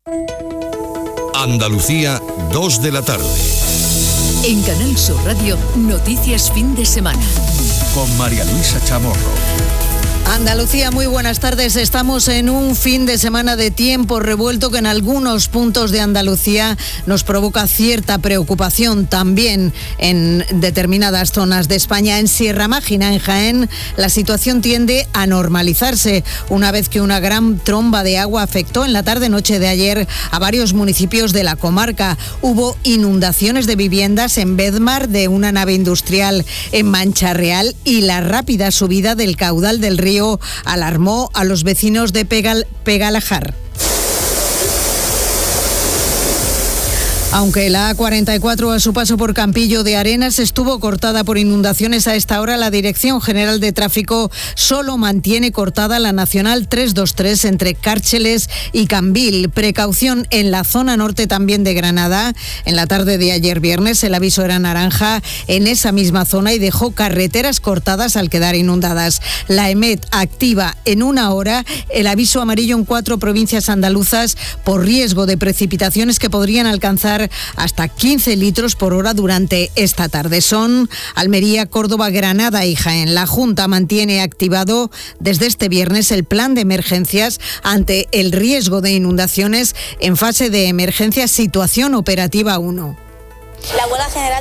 Andalucía, 2 de la tarde. En Canal Sur Radio, Noticias Fin de Semana. Con María Luisa Chamorro. Andalucía, muy buenas tardes. Estamos en un fin de semana de tiempo revuelto que en algunos puntos de Andalucía nos provoca cierta preocupación. También en determinadas zonas de España. En Sierra Mágina, en Jaén, la situación tiende a normalizarse una vez que una gran tromba de agua afectó en la tarde-noche de ayer a varios municipios de la comarca. Hubo inundaciones de viviendas en Bedmar, de una nave industrial en Mancha Real, y la rápida subida del caudal del río alarmó a los vecinos de Pegalajar. Aunque la A44 a su paso por Campillo de Arenas estuvo cortada por inundaciones a esta hora, la Dirección General de Tráfico solo mantiene cortada la Nacional 323 entre Cárcheles y Cambil. Precaución en la zona norte también de Granada. En la tarde de ayer viernes el aviso era naranja en esa misma zona y dejó carreteras cortadas al quedar inundadas. La EMET activa en una hora el aviso amarillo en 4 provincias andaluzas por riesgo de precipitaciones que podrían alcanzar hasta 15 litros por hora durante esta tarde. Son Almería, Córdoba, Granada y Jaén. La Junta mantiene activado desde este viernes el plan de emergencias ante el riesgo de inundaciones en fase de emergencia, situación operativa 1. La huelga general...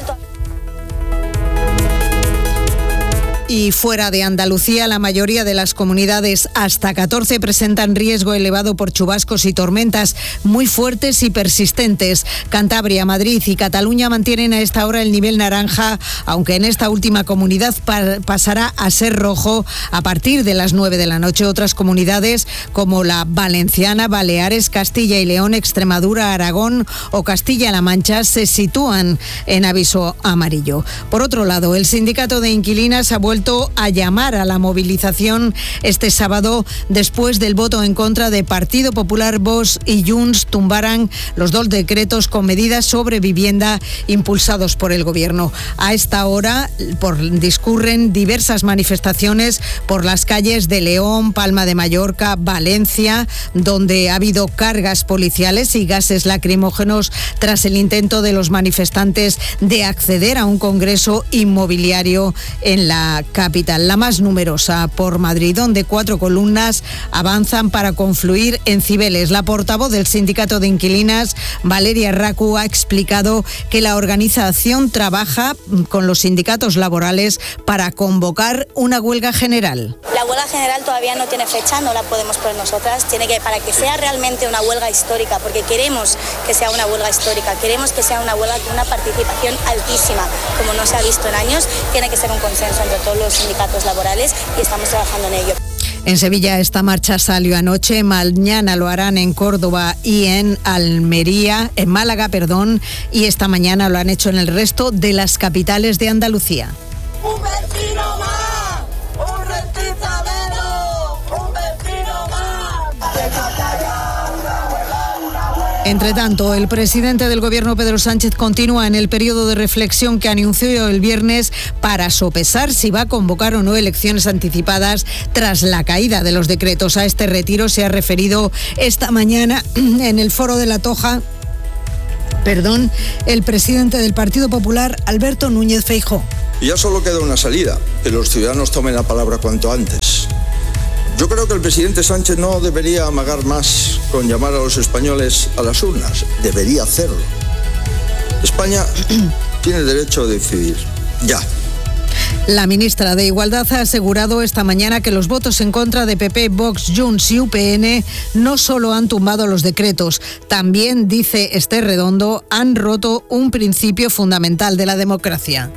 Y fuera de Andalucía, la mayoría de las comunidades, hasta 14, presentan riesgo elevado por chubascos y tormentas muy fuertes y persistentes. Cantabria, Madrid y Cataluña mantienen a esta hora el nivel naranja, aunque en esta última comunidad pasará a ser rojo a partir de las 9 de la noche. Otras comunidades como la Valenciana, Baleares, Castilla y León, Extremadura, Aragón o Castilla-La Mancha se sitúan en aviso amarillo. Por otro lado, el sindicato de inquilinas ha vuelto a llamar a la movilización este sábado después del voto en contra de Partido Popular, Vox y Junts tumbaran los 2 decretos con medidas sobre vivienda impulsados por el Gobierno. A esta hora discurren diversas manifestaciones por las calles de León, Palma de Mallorca, Valencia, donde ha habido cargas policiales y gases lacrimógenos tras el intento de los manifestantes de acceder a un congreso inmobiliario en la capital, la más numerosa por Madrid, donde 4 columnas avanzan para confluir en Cibeles. La portavoz del sindicato de inquilinas, Valeria Racu, ha explicado que la organización trabaja con los sindicatos laborales para convocar una huelga general. La huelga general todavía no tiene fecha, no la podemos poner nosotras, para que sea realmente una huelga histórica, porque queremos que sea una huelga histórica, queremos que sea una huelga con una participación altísima, como no se ha visto en años. Tiene que ser un consenso entre todos los sindicatos laborales y estamos trabajando en ello. En Sevilla esta marcha salió anoche, mañana lo harán en Córdoba y en Málaga, y esta mañana lo han hecho en el resto de las capitales de Andalucía. ¡Un vecino más! ¡Un rentizadero! ¡Un vecino más! Entre tanto, el presidente del Gobierno, Pedro Sánchez, continúa en el periodo de reflexión que anunció el viernes para sopesar si va a convocar o no elecciones anticipadas tras la caída de los decretos. A este retiro se ha referido esta mañana en el Foro de la Toja el presidente del Partido Popular, Alberto Núñez Feijóo. Y ya solo queda una salida, que los ciudadanos tomen la palabra cuanto antes. Yo creo que el presidente Sánchez no debería amagar más con llamar a los españoles a las urnas. Debería hacerlo. España tiene derecho a decidir. Ya. La ministra de Igualdad ha asegurado esta mañana que los votos en contra de PP, Vox, Junts y UPN no solo han tumbado los decretos, también, dice Esther Redondo, han roto un principio fundamental de la democracia.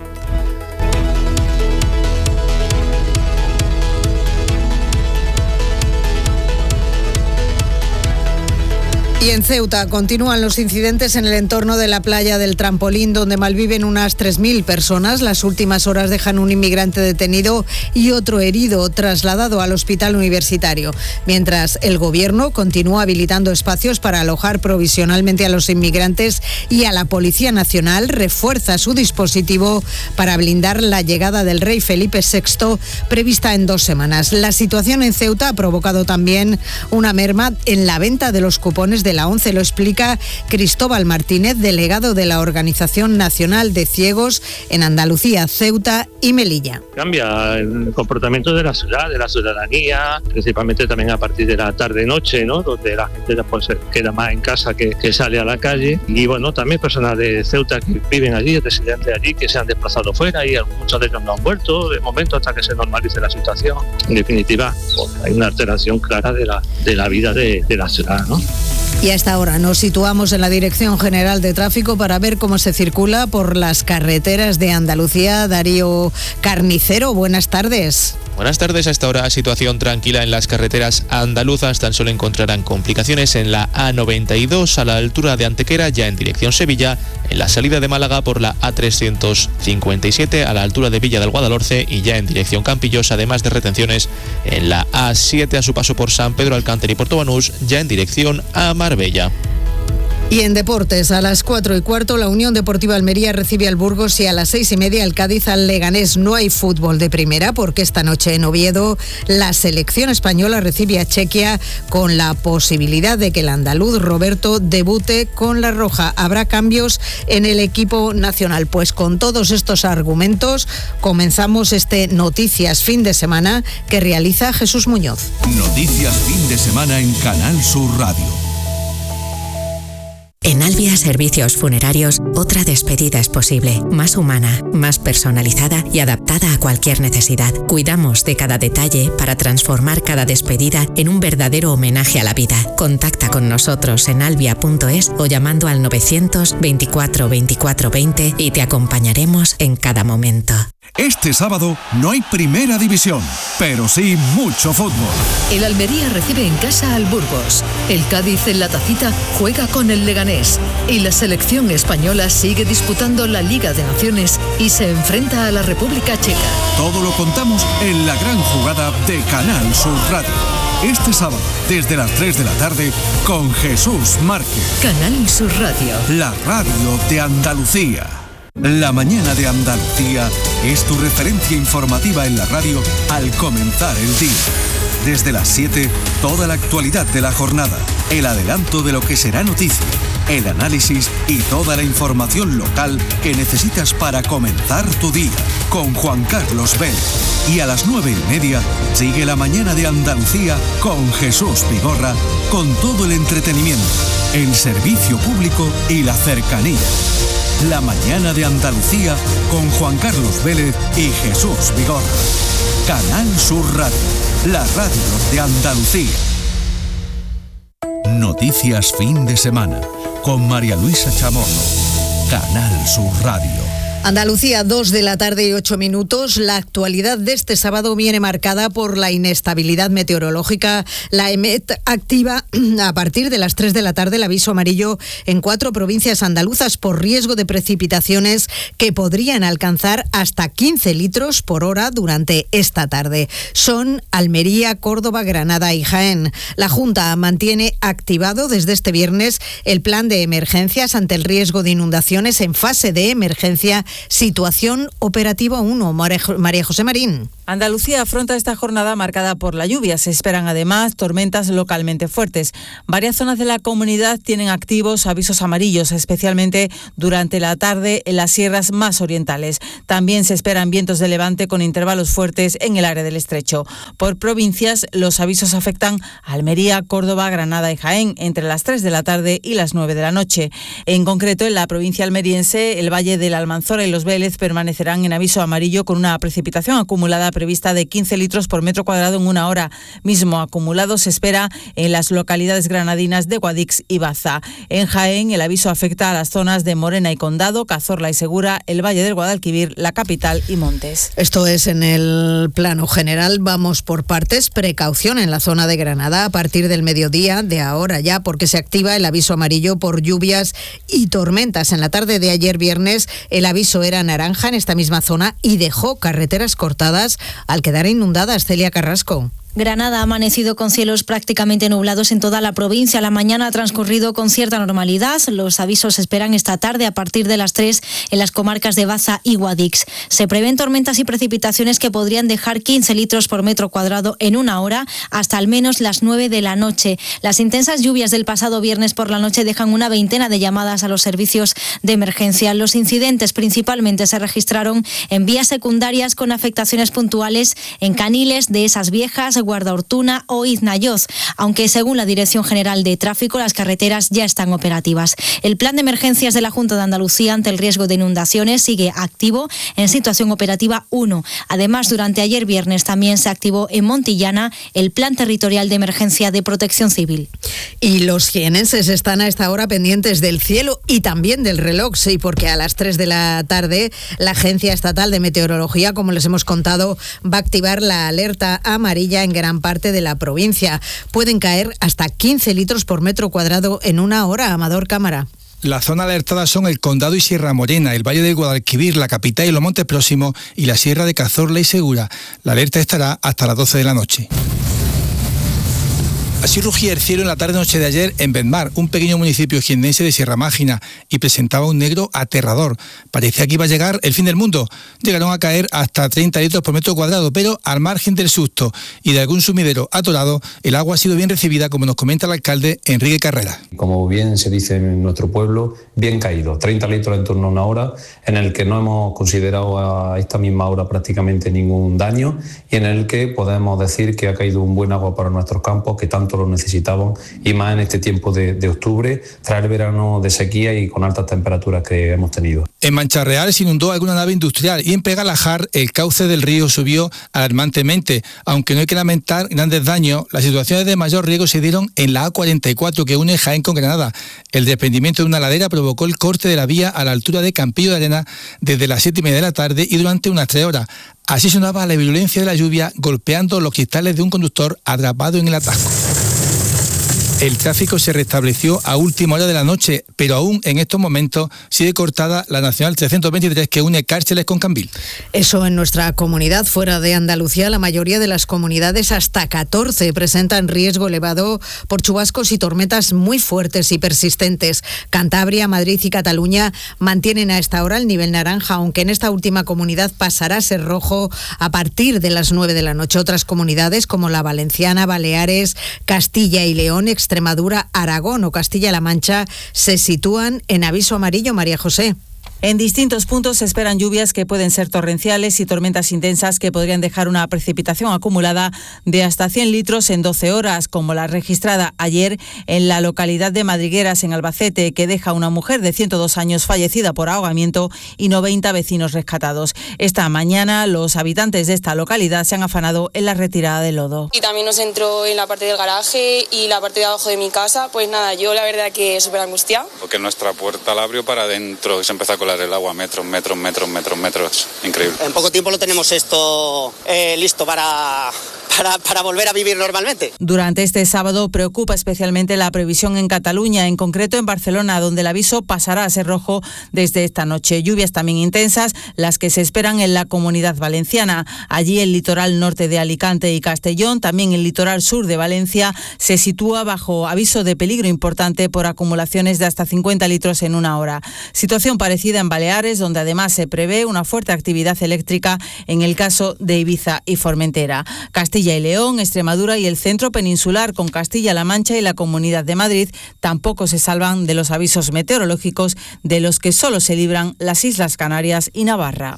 Y en Ceuta continúan los incidentes en el entorno de la playa del Trampolín, donde malviven unas 3.000 personas. Las últimas horas dejan un inmigrante detenido y otro herido, trasladado al hospital universitario. Mientras el Gobierno continúa habilitando espacios para alojar provisionalmente a los inmigrantes, y a la Policía Nacional refuerza su dispositivo para blindar la llegada del rey Felipe VI, prevista en 2 semanas. La situación en Ceuta ha provocado también una merma en la venta de los cupones de de la ONCE. Lo explica Cristóbal Martínez, delegado de la Organización Nacional de Ciegos en Andalucía, Ceuta y Melilla. Cambia el comportamiento de la ciudad, de la ciudadanía, principalmente también a partir de la tarde-noche, ¿no? Donde la gente después se queda más en casa que sale a la calle. Y bueno, también personas de Ceuta que viven allí, residentes allí, que se han desplazado fuera y muchos de ellos no han vuelto de momento hasta que se normalice la situación. En definitiva, pues, hay una alteración clara de la vida de la ciudad, ¿no? Y a esta hora nos situamos en la Dirección General de Tráfico para ver cómo se circula por las carreteras de Andalucía. Darío Carnicero, buenas tardes. Buenas tardes. A esta hora situación tranquila en las carreteras andaluzas. Tan solo encontrarán complicaciones en la A92 a la altura de Antequera, ya en dirección Sevilla, en la salida de Málaga por la A357 a la altura de Villa del Guadalhorce y ya en dirección Campillos, además de retenciones en la A7 a su paso por San Pedro Alcántara y Puerto Banús, ya en dirección a Marbella. Y en deportes, a las 4:15, la Unión Deportiva Almería recibe al Burgos y a las 6:30 el Cádiz al Leganés. No hay fútbol de primera porque esta noche en Oviedo la selección española recibe a Chequia con la posibilidad de que el andaluz Roberto debute con la roja. Habrá cambios en el equipo nacional. Pues con todos estos argumentos comenzamos este Noticias Fin de Semana que realiza Jesús Muñoz. Noticias Fin de Semana en Canal Sur Radio. En Albia Servicios Funerarios, otra despedida es posible, más humana, más personalizada y adaptada a cualquier necesidad. Cuidamos de cada detalle para transformar cada despedida en un verdadero homenaje a la vida. Contacta con nosotros en albia.es o llamando al 924 24 20 y te acompañaremos en cada momento. Este sábado no hay primera división, pero sí mucho fútbol. El Almería recibe en casa al Burgos. El Cádiz en la Tacita juega con el Leganés. Y la selección española sigue disputando la Liga de Naciones y se enfrenta a la República Checa. Todo lo contamos en la gran jugada de Canal Sur Radio. Este sábado, desde las 3 de la tarde, con Jesús Márquez. Canal Sur Radio. La radio de Andalucía. La mañana de Andalucía es tu referencia informativa en la radio al comenzar el día. Desde las 7, toda la actualidad de la jornada, el adelanto de lo que será noticia, el análisis y toda la información local que necesitas para comenzar tu día. Con Juan Carlos Vélez. Y a las 9:30 sigue la mañana de Andalucía con Jesús Vigorra, con todo el entretenimiento, el servicio público y la cercanía. La mañana de Andalucía con Juan Carlos Vélez y Jesús Vigorra. Canal Sur Radio, la radio de Andalucía. Noticias Fin de Semana con María Luisa Chamorro. Canal Sur Radio. Andalucía, 2:08 p.m. La actualidad de este sábado viene marcada por la inestabilidad meteorológica. La EMET activa a partir de las 3 de la tarde el aviso amarillo en 4 provincias andaluzas por riesgo de precipitaciones que podrían alcanzar hasta 15 litros por hora durante esta tarde. Son Almería, Córdoba, Granada y Jaén. La Junta mantiene activado desde este viernes el plan de emergencias ante el riesgo de inundaciones en fase de emergencia. Situación operativa 1. María José Marín. Andalucía afronta esta jornada marcada por la lluvia. Se esperan además tormentas localmente fuertes. Varias zonas de la comunidad tienen activos avisos amarillos, especialmente durante la tarde en las sierras más orientales. También se esperan vientos de levante con intervalos fuertes en el área del Estrecho. Por provincias, los avisos afectan a Almería, Córdoba, Granada y Jaén entre las 3 de la tarde y las 9 de la noche. En concreto, en la provincia almeriense, el Valle del Almanzora y los Vélez permanecerán en aviso amarillo con una precipitación acumulada prevista de 15 litros por metro cuadrado en una hora. Mismo acumulado se espera en las localidades granadinas de Guadix y Baza. En Jaén, el aviso afecta a las zonas de Morena y Condado, Cazorla y Segura, el Valle del Guadalquivir, la capital y Montes. Esto es en el plano general. Vamos por partes. Precaución en la zona de Granada a partir del mediodía de ahora ya, porque se activa el aviso amarillo por lluvias y tormentas. En la tarde de ayer viernes el aviso era naranja en esta misma zona y dejó carreteras cortadas al quedar inundadas. Celia Carrasco. Granada ha amanecido con cielos prácticamente nublados en toda la provincia. La mañana ha transcurrido con cierta normalidad. Los avisos se esperan esta tarde a partir de las 3 en las comarcas de Baza y Guadix. Se prevén tormentas y precipitaciones que podrían dejar 15 litros por metro cuadrado en una hora hasta al menos las 9 de la noche. Las intensas lluvias del pasado viernes por la noche dejan una veintena de llamadas a los servicios de emergencia. Los incidentes principalmente se registraron en vías secundarias con afectaciones puntuales en Caniles, Dehesas Viejas, Guardaortuna o Iznayoz, aunque según la Dirección General de Tráfico las carreteras ya están operativas. El plan de emergencias de la Junta de Andalucía ante el riesgo de inundaciones sigue activo en situación operativa 1. Además, durante ayer viernes también se activó en Montillana el plan territorial de emergencia de protección civil. Y los jienenses están a esta hora pendientes del cielo y también del reloj, sí, porque a las 3 de la tarde la Agencia Estatal de Meteorología, como les hemos contado, va a activar la alerta amarilla en gran parte de la provincia. Pueden caer hasta 15 litros por metro cuadrado en una hora. Amador Cámara. Las zonas alertadas son el Condado y Sierra Morena, el Valle del Guadalquivir, la capital y los montes próximos y la Sierra de Cazorla y Segura. La alerta estará hasta las 12 de la noche. Así rugía el cielo en la tarde-noche de ayer en Bedmar, un pequeño municipio jiennense de Sierra Mágina, y presentaba un negro aterrador. Parecía que iba a llegar el fin del mundo. Llegaron a caer hasta 30 litros por metro cuadrado, pero al margen del susto y de algún sumidero atorado, el agua ha sido bien recibida, como nos comenta el alcalde Enrique Carrera. Como bien se dice en nuestro pueblo, bien caído, 30 litros en torno a una hora, en el que no hemos considerado a esta misma hora prácticamente ningún daño y en el que podemos decir que ha caído un buen agua para nuestros campos, que tanto lo necesitaban, y más en este tiempo de octubre, tras el verano de sequía y con altas temperaturas que hemos tenido. En Mancha Real se inundó alguna nave industrial y en Pegalajar el cauce del río subió alarmantemente. Aunque no hay que lamentar grandes daños, las situaciones de mayor riesgo se dieron en la A44 que une Jaén con Granada. El desprendimiento de una ladera provocó el corte de la vía a la altura de Campillo de Arena desde las 7:30 de la tarde y durante unas 3 horas. Así sonaba la virulencia de la lluvia golpeando los cristales de un conductor atrapado en el atasco. El tráfico se restableció a última hora de la noche, pero aún en estos momentos sigue cortada la Nacional 323 que une Cárceles con Cambil. Eso en nuestra comunidad. Fuera de Andalucía, la mayoría de las comunidades, hasta 14, presentan riesgo elevado por chubascos y tormentas muy fuertes y persistentes. Cantabria, Madrid y Cataluña mantienen a esta hora el nivel naranja, aunque en esta última comunidad pasará a ser rojo a partir de las 9 de la noche. Otras comunidades como la Valenciana, Baleares, Castilla y León, Extremadura, Aragón o Castilla-La Mancha se sitúan en aviso amarillo. María José. En distintos puntos se esperan lluvias que pueden ser torrenciales y tormentas intensas que podrían dejar una precipitación acumulada de hasta 100 litros en 12 horas, como la registrada ayer en la localidad de Madrigueras, en Albacete, que deja a una mujer de 102 años fallecida por ahogamiento y 90 vecinos rescatados. Esta mañana los habitantes de esta localidad se han afanado en la retirada de lodo. Y también nos entró en la parte del garaje y la parte de abajo de mi casa. Pues nada, yo la verdad que súper angustiada. Porque nuestra puerta la abrió para adentro y se empezó a colar el agua, metros, increíble. En poco tiempo lo tenemos esto listo para volver a vivir normalmente. Durante este sábado preocupa especialmente la previsión en Cataluña, en concreto en Barcelona, donde el aviso pasará a ser rojo desde esta noche. Lluvias también intensas, las que se esperan en la Comunidad Valenciana. Allí el litoral norte de Alicante y Castellón, también el litoral sur de Valencia, se sitúa bajo aviso de peligro importante por acumulaciones de hasta 50 litros en una hora. Situación parecida en Baleares, donde además se prevé una fuerte actividad eléctrica en el caso de Ibiza y Formentera. Castilla y León, Extremadura y el centro peninsular con Castilla-La Mancha y la Comunidad de Madrid tampoco se salvan de los avisos meteorológicos, de los que solo se libran las Islas Canarias y Navarra.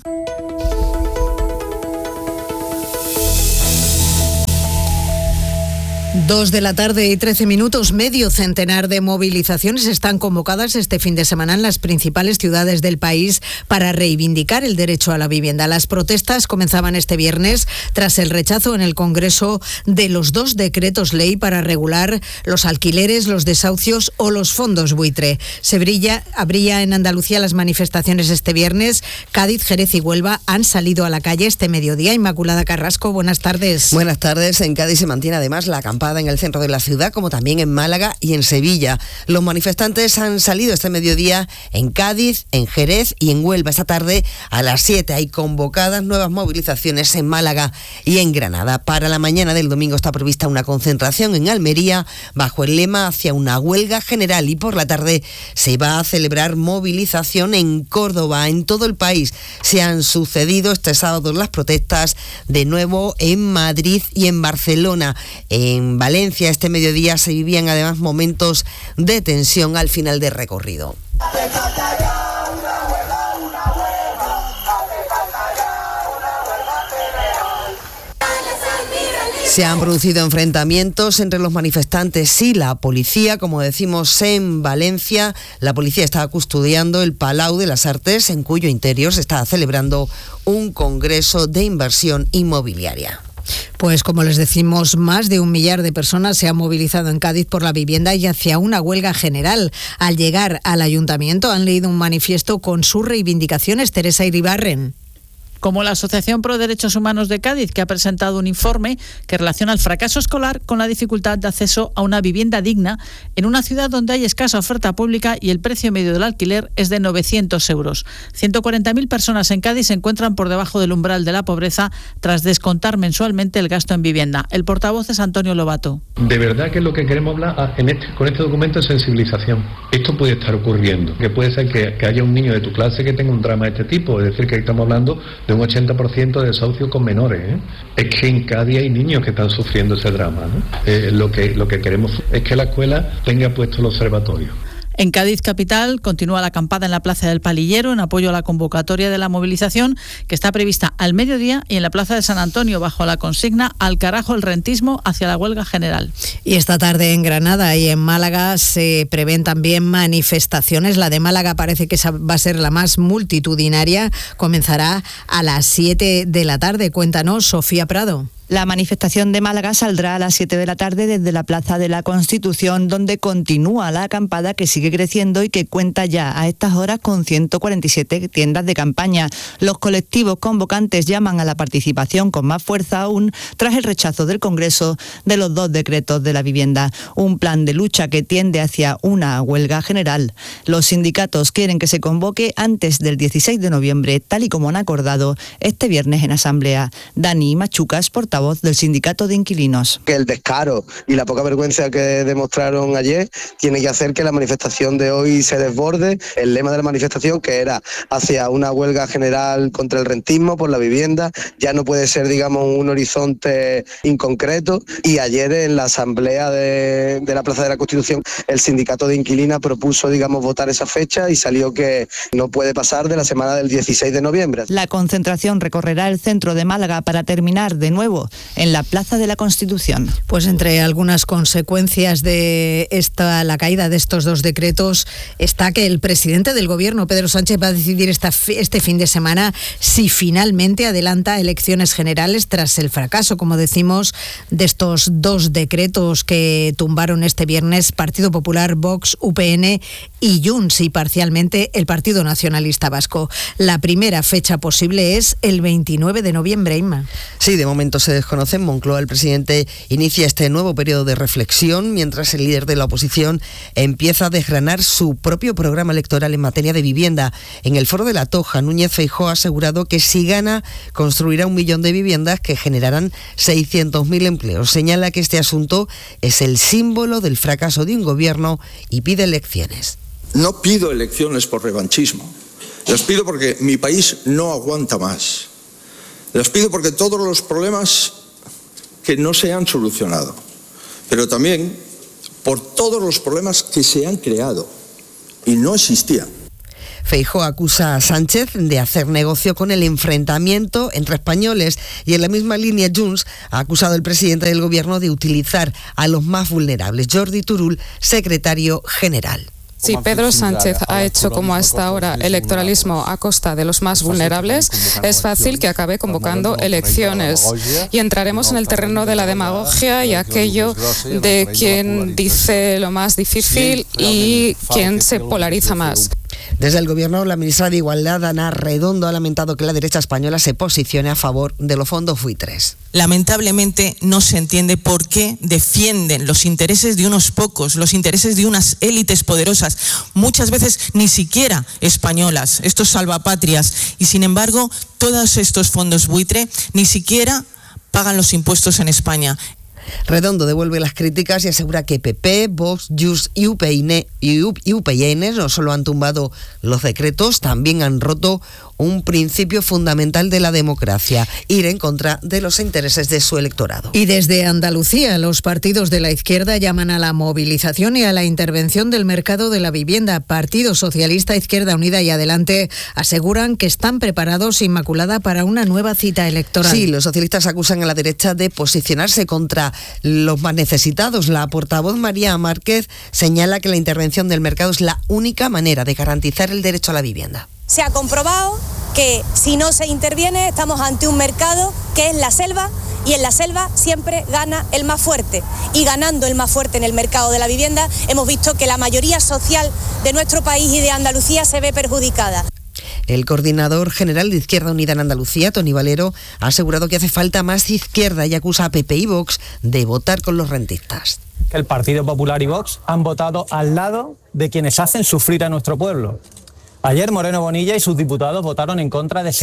2 de la tarde y 13 minutos, medio centenar de movilizaciones están convocadas este fin de semana en las principales ciudades del país para reivindicar el derecho a la vivienda. Las protestas comenzaban este viernes tras el rechazo en el Congreso de los 2 decretos ley para regular los alquileres, los desahucios o los fondos buitre. Habría en Andalucía las manifestaciones este viernes. Cádiz, Jerez y Huelva han salido a la calle este mediodía. Inmaculada Carrasco, buenas tardes. Buenas tardes. En Cádiz se mantiene además la campaña acampada en el centro de la ciudad, como también en Málaga y en Sevilla. Los manifestantes han salido este mediodía en Cádiz, en Jerez y en Huelva. Esta tarde a las 7 hay convocadas nuevas movilizaciones en Málaga y en Granada. Para la mañana del domingo está prevista una concentración en Almería bajo el lema hacia una huelga general, y por la tarde se va a celebrar movilización en Córdoba. En todo el país se han sucedido este sábado las protestas, de nuevo en Madrid y en Barcelona. En Valencia este mediodía se vivían además momentos de tensión al final del recorrido. Se han producido enfrentamientos entre los manifestantes y la policía, como decimos, en Valencia. La policía está custodiando el Palau de las Artes, en cuyo interior se está celebrando un congreso de inversión inmobiliaria. Pues como les decimos, más de 1 millar de personas se han movilizado en Cádiz por la vivienda y hacia una huelga general. Al llegar al ayuntamiento han leído un manifiesto con sus reivindicaciones. Teresa Iribarren. Como la Asociación Pro Derechos Humanos de Cádiz, que ha presentado un informe que relaciona el fracaso escolar con la dificultad de acceso a una vivienda digna en una ciudad donde hay escasa oferta pública y el precio medio del alquiler es de 900 euros. 140.000 personas en Cádiz se encuentran por debajo del umbral de la pobreza tras descontar mensualmente el gasto en vivienda. El portavoz es Antonio Lobato. De verdad que lo que queremos hablar con este documento es sensibilización. Esto puede estar ocurriendo, que puede ser que haya un niño de tu clase que tenga un drama de este tipo, es decir, que estamos hablando de un 80% de desahucio con menores. Es que en Cádiz hay niños que están sufriendo ese drama, ¿no? Lo que queremos es que la escuela tenga puesto el observatorio. En Cádiz capital continúa la acampada en la Plaza del Palillero en apoyo a la convocatoria de la movilización, que está prevista al mediodía, y en la Plaza de San Antonio bajo la consigna "Al carajo el rentismo", hacia la huelga general. Y esta tarde en Granada y en Málaga se prevén también manifestaciones. La de Málaga parece que va a ser la más multitudinaria. Comenzará a las 7 de la tarde. Cuéntanos, Sofía Prado. La manifestación de Málaga saldrá a las 7 de la tarde desde la Plaza de la Constitución, donde continúa la acampada, que sigue creciendo y que cuenta ya a estas horas con 147 tiendas de campaña. Los colectivos convocantes llaman a la participación con más fuerza aún tras el rechazo del Congreso de los 2 decretos de la vivienda. Un plan de lucha que tiende hacia una huelga general. Los sindicatos quieren que se convoque antes del 16 de noviembre, tal y como han acordado este viernes en asamblea. Dani Machucas, portavoz del Sindicato de Inquilinos. Que el descaro y la poca vergüenza que demostraron ayer tiene que hacer que la manifestación de hoy se desborde. El lema de la manifestación, que era hacia una huelga general contra el rentismo por la vivienda, ya no puede ser, digamos, un horizonte inconcreto. Y ayer en la asamblea de la Plaza de la Constitución, el Sindicato de Inquilinas propuso, digamos, votar esa fecha y salió que no puede pasar de la semana del 16 de noviembre. La concentración recorrerá el centro de Málaga para terminar de nuevo en la Plaza de la Constitución. Pues entre algunas consecuencias de la caída de estos 2 decretos está que el presidente del Gobierno, Pedro Sánchez, va a decidir este fin de semana si finalmente adelanta elecciones generales tras el fracaso, como decimos, de estos 2 decretos que tumbaron este viernes Partido Popular, Vox, UPN y Junts, y parcialmente el Partido Nacionalista Vasco. La primera fecha posible es el 29 de noviembre, Inma. Sí, de momento se desconoce. En Moncloa el presidente inicia este nuevo periodo de reflexión, mientras el líder de la oposición empieza a desgranar su propio programa electoral en materia de vivienda. En el Foro de la Toja, Núñez Feijóo ha asegurado que si gana, construirá 1 millón de viviendas que generarán 600.000 empleos. Señala que este asunto es el símbolo del fracaso de un gobierno y pide elecciones. No pido elecciones por revanchismo. Las pido porque mi país no aguanta más. Las pido porque todos los problemas que no se han solucionado, pero también por todos los problemas que se han creado y no existían. Feijóo acusa a Sánchez de hacer negocio con el enfrentamiento entre españoles, y en la misma línea Junts ha acusado al presidente del Gobierno de utilizar a los más vulnerables. Jordi Turull, secretario general. Si Pedro Sánchez ha hecho como hasta ahora electoralismo a costa de los más vulnerables, es fácil que acabe convocando elecciones y entraremos en el terreno de la demagogia y aquello de quien dice lo más difícil y quien se polariza más. Desde el Gobierno, la ministra de Igualdad, Ana Redondo, ha lamentado que la derecha española se posicione a favor de los fondos buitres. Lamentablemente no se entiende por qué defienden los intereses de unos pocos, los intereses de unas élites poderosas, muchas veces ni siquiera españolas, estos salvapatrias, y sin embargo todos estos fondos buitre ni siquiera pagan los impuestos en España. Redondo devuelve las críticas y asegura que PP, Vox, Junts y UPyN no solo han tumbado los decretos, también han roto un principio fundamental de la democracia, ir en contra de los intereses de su electorado. Y desde Andalucía, los partidos de la izquierda llaman a la movilización y a la intervención del mercado de la vivienda. Partido Socialista, Izquierda Unida y Adelante aseguran que están preparados, Inmaculada, para una nueva cita electoral. Sí, los socialistas acusan a la derecha de posicionarse contra los más necesitados. La portavoz María Márquez señala que la intervención del mercado es la única manera de garantizar el derecho a la vivienda. Se ha comprobado que si no se interviene estamos ante un mercado que es la selva, y en la selva siempre gana el más fuerte. Y ganando el más fuerte en el mercado de la vivienda, hemos visto que la mayoría social de nuestro país y de Andalucía se ve perjudicada. El coordinador general de Izquierda Unida en Andalucía, Toni Valero, ha asegurado que hace falta más izquierda y acusa a PP y Vox de votar con los rentistas. El Partido Popular y Vox han votado al lado de quienes hacen sufrir a nuestro pueblo. Ayer Moreno Bonilla y sus diputados votaron en contra de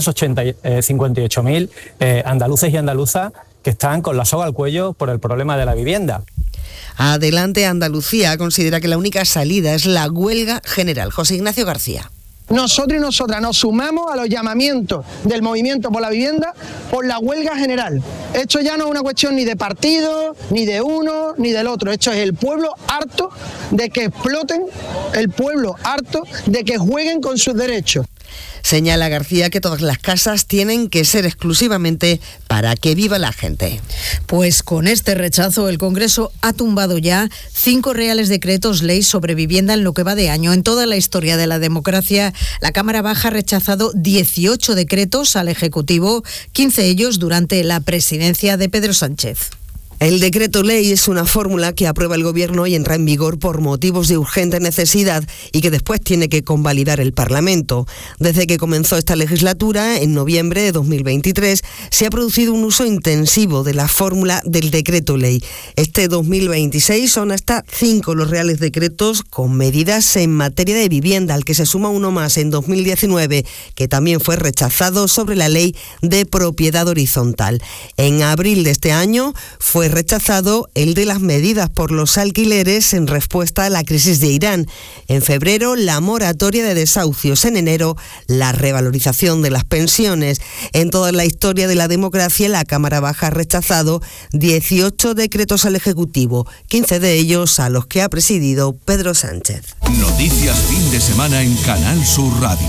658.000 andaluces y andaluzas que están con la soga al cuello por el problema de la vivienda. Adelante Andalucía considera que la única salida es la huelga general. José Ignacio García. Nosotros y nosotras nos sumamos a los llamamientos del movimiento por la vivienda por la huelga general. Esto ya no es una cuestión ni de partido, ni de uno, ni del otro. Esto es el pueblo harto de que exploten, el pueblo harto de que jueguen con sus derechos. Señala García que todas las casas tienen que ser exclusivamente para que viva la gente. Pues con este rechazo el Congreso ha tumbado ya 5 reales decretos ley sobre vivienda en lo que va de año. En toda la historia de la democracia, la Cámara Baja ha rechazado 18 decretos al Ejecutivo, 15 de ellos durante la presidencia de Pedro Sánchez. El decreto ley es una fórmula que aprueba el Gobierno y entra en vigor por motivos de urgente necesidad y que después tiene que convalidar el Parlamento. Desde que comenzó esta legislatura, en noviembre de 2023, se ha producido un uso intensivo de la fórmula del decreto ley. Este 2026 son hasta 5 los reales decretos con medidas en materia de vivienda, al que se suma uno más en 2019, que también fue rechazado sobre la ley de propiedad horizontal. En abril de este año fue rechazado el de las medidas por los alquileres en respuesta a la crisis de Irán. En febrero, la moratoria de desahucios. En enero, la revalorización de las pensiones. En toda la historia de la democracia, la Cámara Baja ha rechazado 18 decretos al Ejecutivo, 15 de ellos a los que ha presidido Pedro Sánchez. Noticias fin de semana en Canal Sur Radio.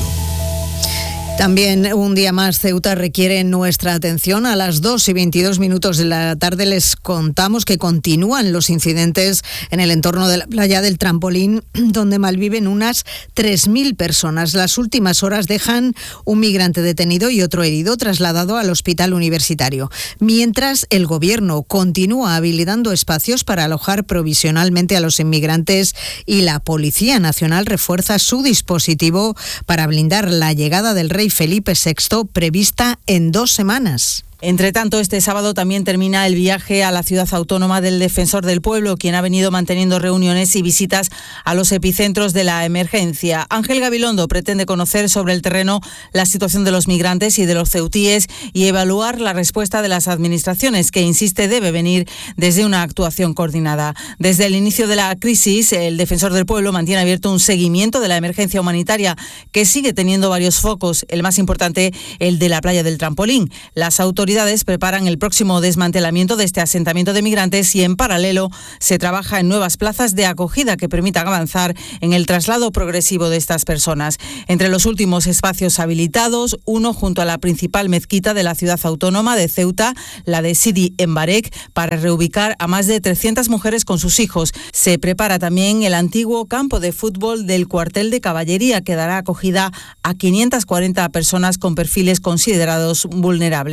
También un día más Ceuta requiere nuestra atención. A las 2:22 de la tarde les contamos que continúan los incidentes en el entorno de la playa del Trampolín, donde malviven unas 3.000 personas. Las últimas horas dejan un migrante detenido y otro herido trasladado al hospital universitario. Mientras el Gobierno continúa habilitando espacios para alojar provisionalmente a los inmigrantes y la Policía Nacional refuerza su dispositivo para blindar la llegada del rey Felipe VI prevista en 2 semanas. Entre tanto, este sábado también termina el viaje a la ciudad autónoma del Defensor del Pueblo, quien ha venido manteniendo reuniones y visitas a los epicentros de la emergencia. Ángel Gabilondo pretende conocer sobre el terreno la situación de los migrantes y de los ceutíes y evaluar la respuesta de las administraciones, que insiste debe venir desde una actuación coordinada. Desde el inicio de la crisis, el Defensor del Pueblo mantiene abierto un seguimiento de la emergencia humanitaria, que sigue teniendo varios focos, el más importante, el de la playa del Trampolín. Las autoridades preparan el próximo desmantelamiento de este asentamiento de migrantes y en paralelo se trabaja en nuevas plazas de acogida que permitan avanzar en el traslado progresivo de estas personas. Entre los últimos espacios habilitados, uno junto a la principal mezquita de la ciudad autónoma de Ceuta, la de Sidi Embarek, para reubicar a más de 300 mujeres con sus hijos. Se prepara también el antiguo campo de fútbol del cuartel de caballería, que dará acogida a 540 personas con perfiles considerados vulnerables.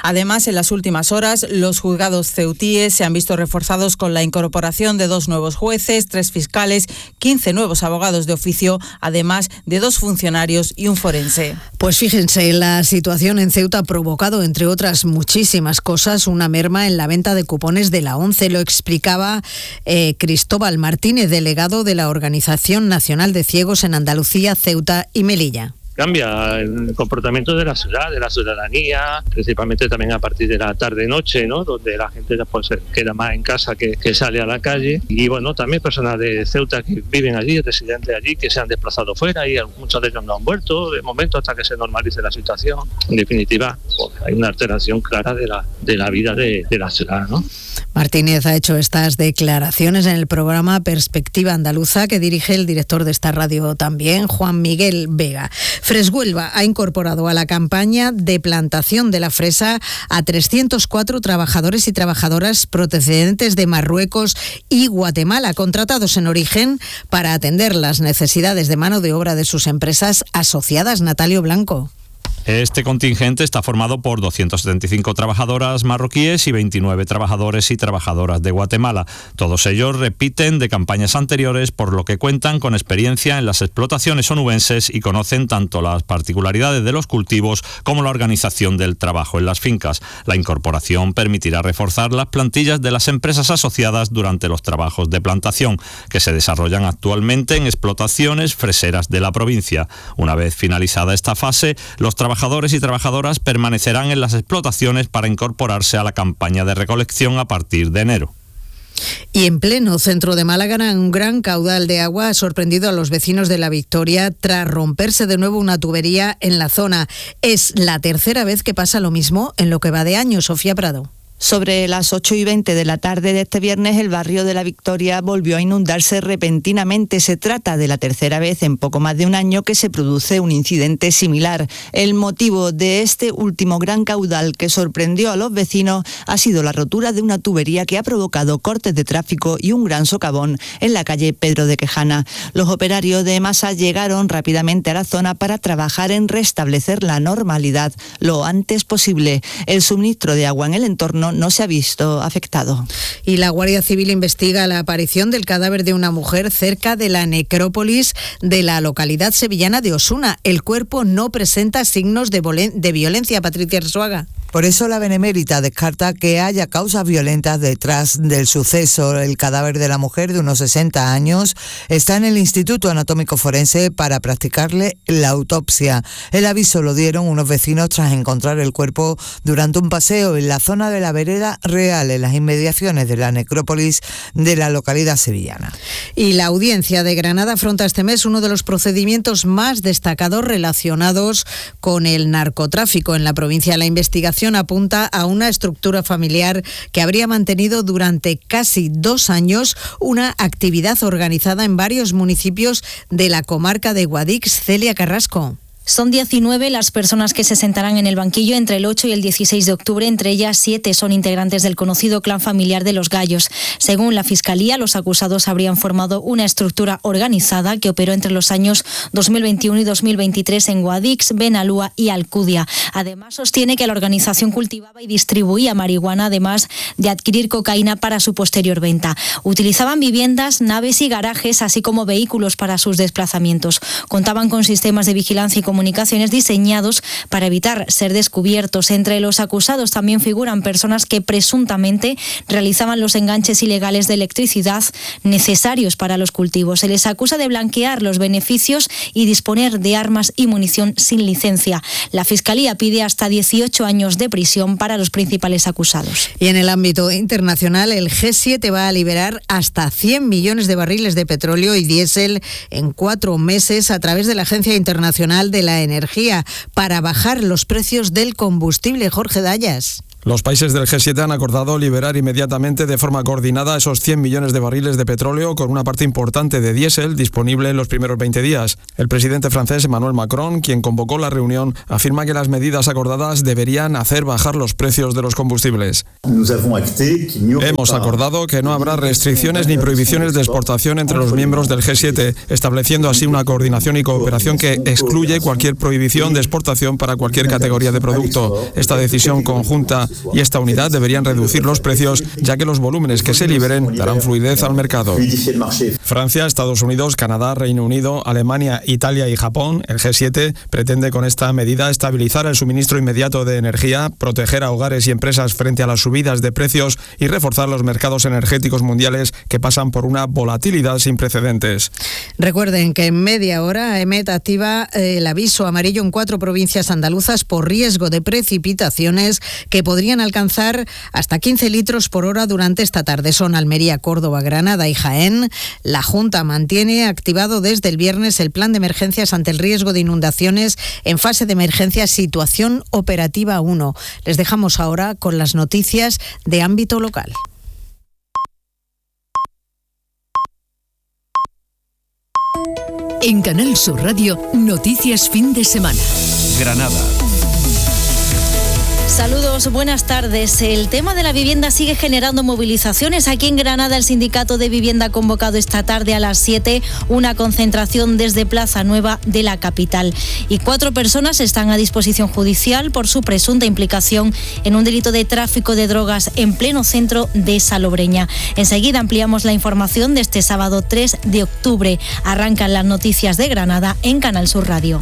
Además, en las últimas horas, los juzgados ceutíes se han visto reforzados con la incorporación de 2 nuevos jueces, 3 fiscales, 15 nuevos abogados de oficio, además de 2 funcionarios y un forense. Pues fíjense, la situación en Ceuta ha provocado, entre otras muchísimas cosas, una merma en la venta de cupones de la ONCE. Lo explicaba Cristóbal Martínez, delegado de la Organización Nacional de Ciegos en Andalucía, Ceuta y Melilla. Cambia el comportamiento de la ciudad, de la ciudadanía, principalmente también a partir de la tarde-noche, ¿no? Donde la gente pues queda más en casa que sale a la calle. Y bueno, también personas de Ceuta que viven allí, residentes allí, que se han desplazado fuera y muchos de ellos no han vuelto de momento hasta que se normalice la situación. En definitiva, pues, hay una alteración clara de la vida de la ciudad, ¿no? Martínez ha hecho estas declaraciones en el programa Perspectiva Andaluza, que dirige el director de esta radio también, Juan Miguel Vega. Freshuelva ha incorporado a la campaña de plantación de la fresa a 304 trabajadores y trabajadoras procedentes de Marruecos y Guatemala, contratados en origen para atender las necesidades de mano de obra de sus empresas asociadas. Natalio Blanco. Este contingente está formado por 275 trabajadoras marroquíes y 29 trabajadores y trabajadoras de Guatemala. Todos ellos repiten de campañas anteriores, por lo que cuentan con experiencia en las explotaciones onubenses y conocen tanto las particularidades de los cultivos como la organización del trabajo en las fincas. La incorporación permitirá reforzar las plantillas de las empresas asociadas durante los trabajos de plantación, que se desarrollan actualmente en explotaciones freseras de la provincia. Una vez finalizada esta fase, los trabajadores y trabajadoras permanecerán en las explotaciones para incorporarse a la campaña de recolección a partir de enero. Y en pleno centro de Málaga, un gran caudal de agua ha sorprendido a los vecinos de La Victoria tras romperse de nuevo una tubería en la zona. Es la tercera vez que pasa lo mismo en lo que va de año. Sofía Prado. Sobre las 8:20 de la tarde de este viernes, el barrio de La Victoria volvió a inundarse repentinamente. Se trata de la tercera vez en poco más de un año que se produce un incidente similar. El motivo de este último gran caudal que sorprendió a los vecinos ha sido la rotura de una tubería que ha provocado cortes de tráfico y un gran socavón en la calle Pedro de Quejana. Los operarios de Masa llegaron rápidamente a la zona para trabajar en restablecer la normalidad lo antes posible. El suministro de agua en el entorno no se ha visto afectado. Y la Guardia Civil investiga la aparición del cadáver de una mujer cerca de la necrópolis de la localidad sevillana de Osuna. El cuerpo no presenta signos de violencia. Patricia Arzuaga. Por eso la Benemérita descarta que haya causas violentas detrás del suceso. El cadáver de la mujer de unos 60 años está en el Instituto Anatómico Forense para practicarle la autopsia. El aviso lo dieron unos vecinos tras encontrar el cuerpo durante un paseo en la zona de la Vereda Real, en las inmediaciones de la necrópolis de la localidad sevillana. Y la Audiencia de Granada afronta este mes uno de los procedimientos más destacados relacionados con el narcotráfico en la provincia. La investigación apunta a una estructura familiar que habría mantenido durante casi 2 años una actividad organizada en varios municipios de la comarca de Guadix. Celia Carrasco. Son 19 las personas que se sentarán en el banquillo entre el 8 y el 16 de octubre. Entre ellas, 7 son integrantes del conocido clan familiar de los Gallos. Según la Fiscalía, los acusados habrían formado una estructura organizada que operó entre los años 2021 y 2023 en Guadix, Benalúa y Alcudia. Además, sostiene que la organización cultivaba y distribuía marihuana, además de adquirir cocaína para su posterior venta. Utilizaban viviendas, naves y garajes, así como vehículos para sus desplazamientos. Contaban con sistemas de vigilancia y comunicaciones diseñados para evitar ser descubiertos. Entre los acusados también figuran personas que presuntamente realizaban los enganches ilegales de electricidad necesarios para los cultivos. Se les acusa de blanquear los beneficios y disponer de armas y munición sin licencia. La Fiscalía pide hasta 18 años de prisión para los principales acusados. Y en el ámbito internacional, el G7 va a liberar hasta 100 millones de barriles de petróleo y diésel en 4 meses a través de la Agencia Internacional de la Energía para bajar los precios del combustible. Jorge Dayas. Los países del G7 han acordado liberar inmediatamente de forma coordinada esos 100 millones de barriles de petróleo con una parte importante de diésel disponible en los primeros 20 días. El presidente francés Emmanuel Macron, quien convocó la reunión, afirma que las medidas acordadas deberían hacer bajar los precios de los combustibles. Hemos acordado que no habrá restricciones ni prohibiciones de exportación entre los miembros del G7, estableciendo así una coordinación y cooperación que excluye cualquier prohibición de exportación para cualquier categoría de producto. Esta decisión conjunta y esta unidad deberían reducir los precios, ya que los volúmenes que se liberen darán fluidez al mercado. Francia, Estados Unidos, Canadá, Reino Unido, Alemania, Italia y Japón, el G7, pretende con esta medida estabilizar el suministro inmediato de energía, proteger a hogares y empresas frente a las subidas de precios y reforzar los mercados energéticos mundiales que pasan por una volatilidad sin precedentes. Recuerden que en media hora EMET activa el aviso amarillo en 4 provincias andaluzas por riesgo de precipitaciones que podrían alcanzar hasta 15 litros por hora durante esta tarde. Son Almería, Córdoba, Granada y Jaén. La Junta mantiene activado desde el viernes el plan de emergencias ante el riesgo de inundaciones en fase de emergencia situación operativa 1. Les dejamos ahora con las noticias de ámbito local. En Canal Sur Radio, noticias fin de semana. Granada. Saludos, buenas tardes. El tema de la vivienda sigue generando movilizaciones. Aquí en Granada el Sindicato de Vivienda ha convocado esta tarde a las 7 una concentración desde Plaza Nueva de la capital. Y 4 personas están a disposición judicial por su presunta implicación en un delito de tráfico de drogas en pleno centro de Salobreña. Enseguida ampliamos la información de este sábado 3 de octubre. Arrancan las noticias de Granada en Canal Sur Radio.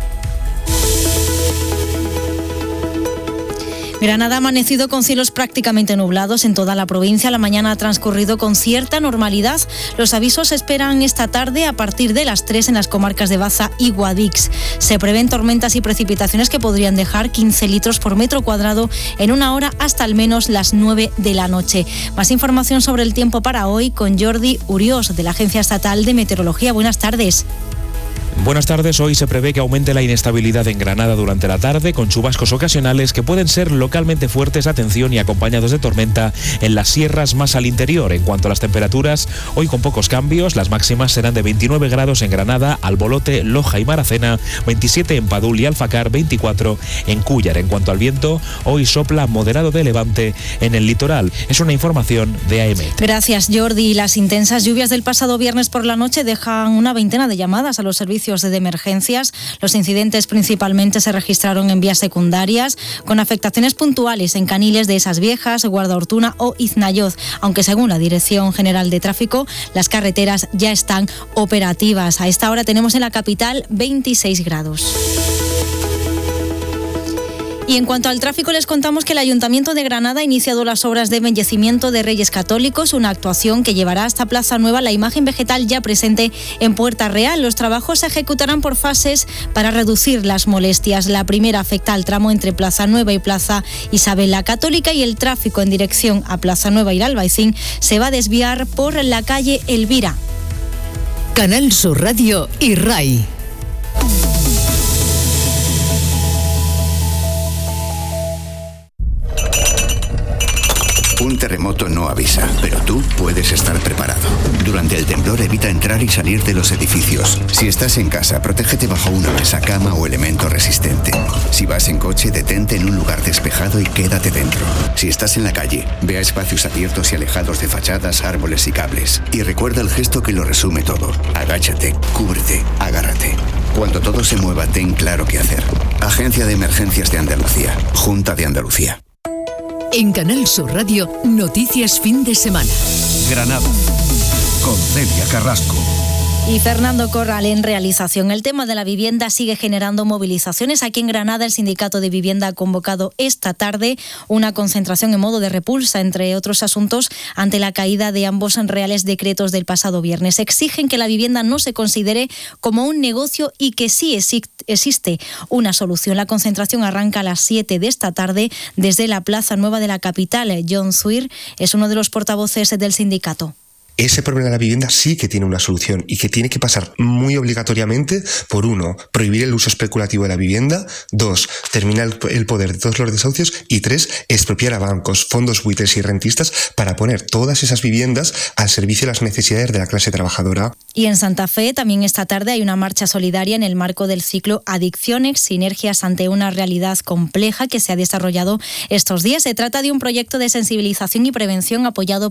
Granada ha amanecido con cielos prácticamente nublados en toda la provincia. La mañana ha transcurrido con cierta normalidad. Los avisos se esperan esta tarde a partir de las 3 en las comarcas de Baza y Guadix. Se prevén tormentas y precipitaciones que podrían dejar 15 litros por metro cuadrado en una hora hasta al menos las 9 de la noche. Más información sobre el tiempo para hoy con Jordi Uriós de la Agencia Estatal de Meteorología. Buenas tardes. Buenas tardes. Hoy se prevé que aumente la inestabilidad en Granada durante la tarde con chubascos ocasionales que pueden ser localmente fuertes, atención, y acompañados de tormenta en las sierras más al interior. En cuanto a las temperaturas, hoy con pocos cambios, las máximas serán de 29 grados en Granada, Albolote, Loja y Maracena, 27 en Padul y Alfacar, 24 en Cúllar. En cuanto al viento, hoy sopla moderado de levante en el litoral. Es una información de AEMET. Gracias, Jordi. Las intensas lluvias del pasado viernes por la noche dejan una veintena de llamadas a los servicios de emergencias. Los incidentes principalmente se registraron en vías secundarias, con afectaciones puntuales en Caniles de Esas Viejas, Guardaortuna o Iznayoz, aunque según la Dirección General de Tráfico, las carreteras ya están operativas. A esta hora tenemos en la capital 26 grados. Y en cuanto al tráfico, les contamos que el Ayuntamiento de Granada ha iniciado las obras de embellecimiento de Reyes Católicos, una actuación que llevará hasta Plaza Nueva la imagen vegetal ya presente en Puerta Real. Los trabajos se ejecutarán por fases para reducir las molestias. La primera afecta al tramo entre Plaza Nueva y Plaza Isabel la Católica, y el tráfico en dirección a Plaza Nueva y el Albaicín se va a desviar por la calle Elvira. Canal Sur Radio y RAI. Un terremoto no avisa, pero tú puedes estar preparado. Durante el temblor evita entrar y salir de los edificios. Si estás en casa, protégete bajo una mesa, cama o elemento resistente. Si vas en coche, detente en un lugar despejado y quédate dentro. Si estás en la calle, ve a espacios abiertos y alejados de fachadas, árboles y cables. Y recuerda el gesto que lo resume todo. Agáchate, cúbrete, agárrate. Cuando todo se mueva, ten claro qué hacer. Agencia de Emergencias de Andalucía. Junta de Andalucía. En Canal Sur Radio, noticias fin de semana. Granada, con Celia Carrasco. Y Fernando Corral en realización. El tema de la vivienda sigue generando movilizaciones. Aquí en Granada el Sindicato de Vivienda ha convocado esta tarde una concentración en modo de repulsa, entre otros asuntos, ante la caída de ambos reales decretos del pasado viernes. Exigen que la vivienda no se considere como un negocio y que sí existe una solución. La concentración arranca a las 7 de esta tarde desde la Plaza Nueva de la capital. John Zuir es uno de los portavoces del sindicato. ese problema de la vivienda sí que tiene una solución y que tiene que pasar muy obligatoriamente por 1, prohibir el uso especulativo de la vivienda, 2, terminar el poder de todos los desahucios y 3, expropiar a bancos, fondos buitres y rentistas para poner todas esas viviendas al servicio de las necesidades de la clase trabajadora. Y en Santa Fe también esta tarde hay una marcha solidaria en el marco del ciclo Adicciones, sinergias ante una realidad compleja que se ha desarrollado estos días. Se trata de un proyecto de sensibilización y prevención apoyado